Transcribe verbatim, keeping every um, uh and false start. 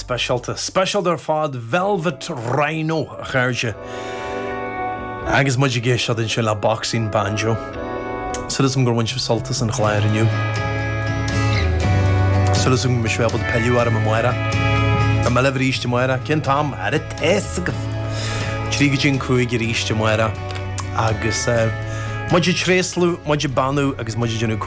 specialta. Special ar fad Velvet Rhino a chairde. Agus muid géis sin se le boxing banjo. Sulas gur bhain soltas an chláir aniu. Sulas gur miswebal de peliú ar am muera. A me lefur íste muera. Cyn tam, ar y tesgaf. Tríga gin cwig ir íste muera. Agus, uh, muid tréslú, muid banú, agus muid gynnu